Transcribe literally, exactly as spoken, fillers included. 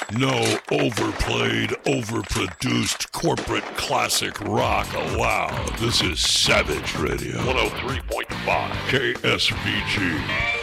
No overplayed, overproduced corporate classic rock allowed. This is Savage Radio. one oh three point five K S V G.